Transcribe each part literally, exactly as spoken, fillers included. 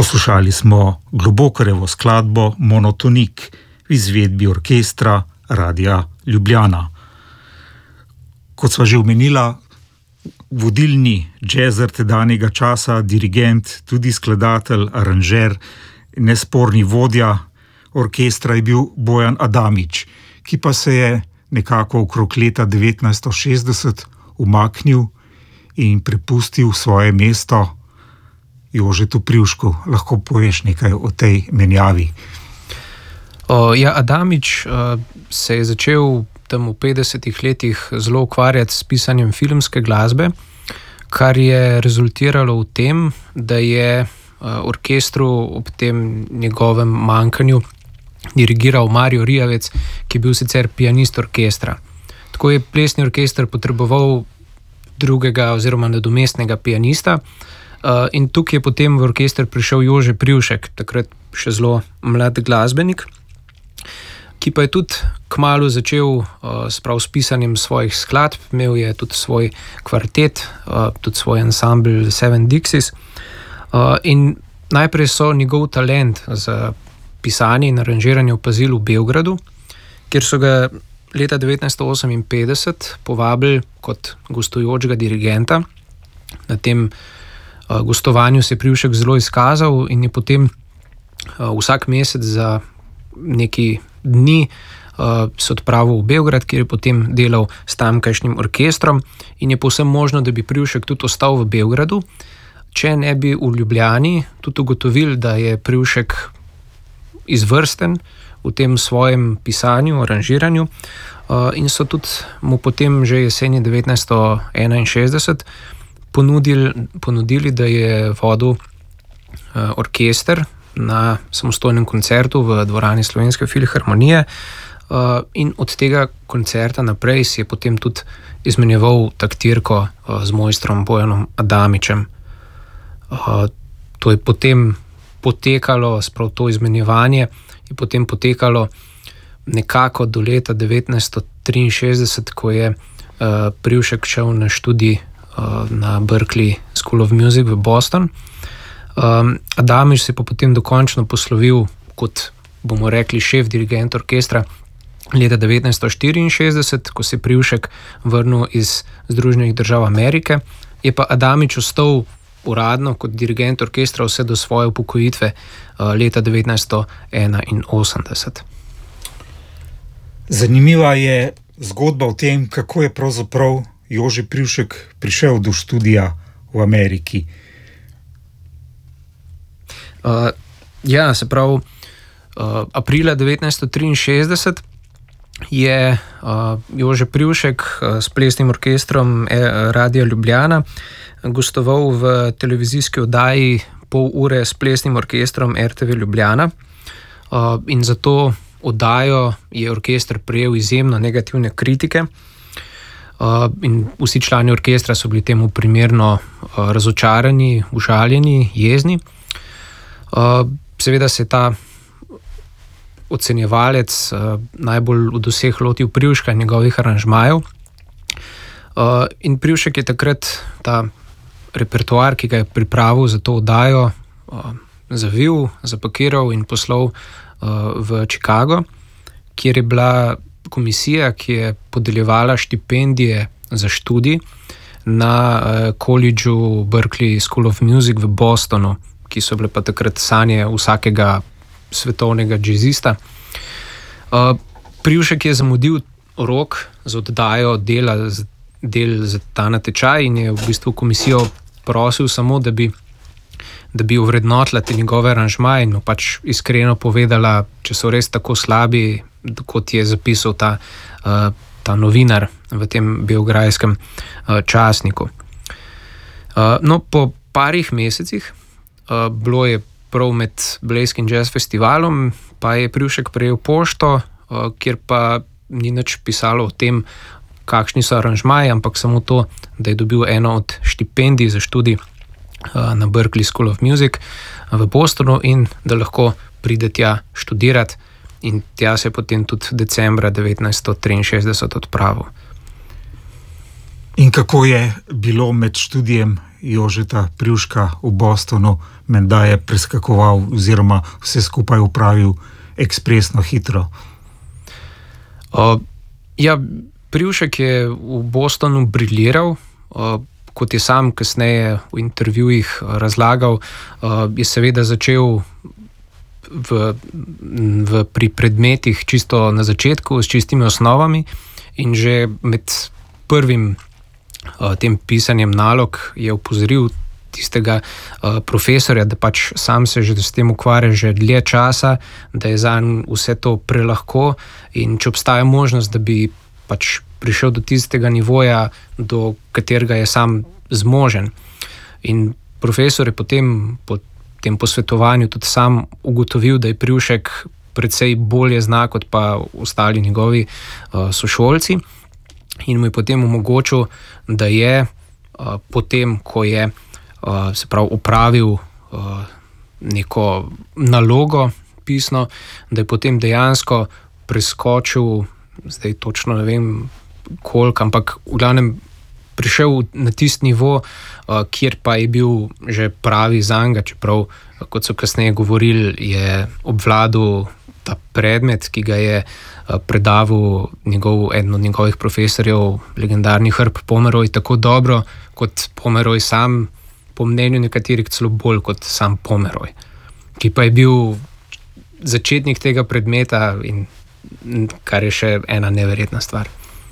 Poslušali smo Globokarjevo skladbo Monotonik v izvedbi orkestra Radia Ljubljana. Kot sva že omenila, vodilni džezer tedanjega časa, dirigent, tudi skladatelj, aranžer, nesporni vodja orkestra je bil Bojan Adamič, ki pa se je nekako okrog leta devetnajststo šestdeset umaknil in prepustil svoje mesto Jožetu Privšku. Lahko poveš nekaj o tej menjavi? O, ja, Adamič uh, se je začel tam v petdesetih letih zelo ukvarjati s pisanjem filmske glasbe, kar je rezultiralo v tem, da je uh, orkestru ob tem njegovem manjkanju dirigiral Mario Rijavec, ki je bil sicer pianist orkestra. Tako je plesni orkester potreboval drugega oziroma nadomestnega pianista, uh, in tukaj je potem v orkester prišel Jože Privšek, takrat še zelo mlad glasbenik, ki pa je tudi kmalu začel uh, sprav s pisanjem svojih skladb. Imel je tudi svoj kvartet, uh, tudi svoj ansambl Seven Dixies, uh, in najprej so njegov talent za pisanje in aranžiranje opazili v Beogradu, kjer so ga leta devetnajststo oseminpetdeset povabili kot gostujočega dirigenta. Na tem uh, gostovanju se je Privšek zelo izkazal in je potem uh, vsak mesec za neki dni uh, se odpravil v Beograd, kjer je potem delal s tamkajšnjim orkestrom, in je povsem možno, da bi Privšek tudi ostal v Beogradu, če ne bi v Ljubljani tudi ugotovili, da je Privšek izvrsten v tem svojem pisanju, aranžiranju, uh, in so tudi mu potem že jeseni devetnajststo enainšestdeset ponudili, ponudili, da je vodil uh, orkester na samostojnem koncertu v dvorani Slovenske filharmonije, uh, in od tega koncerta naprej si je potem tudi izmenjeval taktirko uh, z mojstrom Bojanom Adamičem. Uh, to je potem potekalo, sprav to izmenjevanje je potem potekalo nekako do leta devetnajststo triinšestdeset, ko je uh, Privšek šel na študij uh, na Berklee School of Music v Boston. Um, Adamič se je pa potem dokončno poslovil kot, bomo rekli, šef dirigent orkestra leta devetnajststo štiriinšestdeset, ko se je Privšek vrnil iz Združenih držav Amerike. Je pa Adamič ostal uradno kot dirigent orkestra vse do svoje upokojitve uh, leta devetnajststo enainosemdeset. Zanimiva je zgodba o tem, kako je pravzaprav Jože Privšek prišel do študija v Ameriki. Uh, ja, se pravi, uh, aprila devetnajststo triinšestdeset je uh, Jože Privšek uh, s plesnim orkestrom eh, Radia Ljubljana gostoval v televizijski oddaji Pol ure s plesnim orkestrom er te ve Ljubljana, uh, in za to oddajo je orkester prejel izjemno negativne kritike, uh, in vsi člani orkestra so bili temu primerno uh, razočarani, užaljeni, jezni. Uh, seveda se je ta ocenjevalec uh, najbolj od vseh lotil Privška in njegovih aranžmajev. Uh, in Privšek je takrat ta repertoar, ki ga je pripravil za to oddajo, uh, zavil, zapakiral in poslal uh, v Chicago, kjer je bila komisija, ki je podeljevala štipendije za študij na uh, koledžu Berklee School of Music v Bostonu, ki so bile pa takrat sanje vsakega svetovnega džezista. Uh, Privšek je zamudil rok za oddajo dela, del za ta natečaj in je v bistvu komisijo prosil samo, da bi, da bi ovrednotila te njegove aranžmaje in mu pač iskreno povedala, če so res tako slabi, kot je zapisal ta, uh, ta novinar v tem beograjskem uh, časniku. Uh, no, po parih mesecih, uh, bilo je prav med Blejskim jazz festivalom, pa je Privšek prejel pošto, uh, kjer pa ni nič pisalo o tem, kakšni so aranžmaji, ampak samo to, da je dobil eno od štipendij za študij uh, na Berklee School of Music v Bostonu in da lahko pride tja študirati, in tja se je potem tudi decembra devetnajststo triinšestdeset odpravil. In kako je bilo med študijem Jožeta Privška v Bostonu, menda je preskakoval oziroma vse skupaj upravil ekspresno hitro? Uh, ja, Privšek je v Bostonu briljiral, uh, kot je sam kasneje v intervjujih razlagal, uh, je seveda začel v, v, pri predmetih čisto na začetku s čistimi osnovami in že med prvim uh, tem pisanjem nalog je opozoril tistega uh, profesorja, da pač sam se že s tem ukvarja že dlje časa, da je zanj vse to prelahko in če obstaja možnost, da bi pač prišel do tistega nivoja, do katerega je sam zmožen. In profesor je potem po tem posvetovanju tudi sam ugotovil, da je Privšek precej bolje zna kot pa ostali njegovi uh, sošolci in mu je potem omogočil, da je uh, potem, ko je uh, se pravi opravil uh, neko nalogo pisno, da je potem dejansko preskočil, zdaj točno ne vem koliko, ampak v glavnem prišel na tisti nivo, uh, kjer pa je bil že pravi zanga, čeprav, kot so kasneje govorili, je obvladal ta predmet, ki ga je uh, predaval njegov, eden od njegovih profesorjev, legendarni Herb Pomeroy, tako dobro kot Pomeroy sam, po mnenju nekaterih celo bolj kot sam Pomeroy, ki pa je bil začetnik tega predmeta in kar je še ena neverjetna stvar.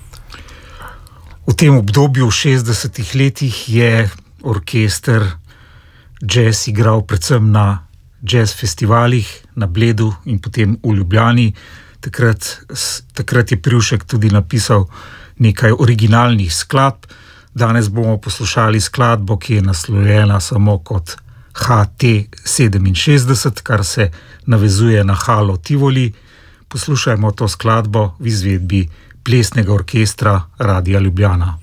V tem obdobju v šestdesetih letih je orkester jazz igral predvsem na jazz festivalih na Bledu in potem v Ljubljani. Takrat, takrat je Privšek tudi napisal nekaj originalnih skladb. Danes bomo poslušali skladbo, ki je naslovljena samo kot H T sedeminšestdeset, kar se navezuje na Halo Tivoli. Poslušajmo to skladbo v izvedbi Plesnega orkestra Radia Ljubljana.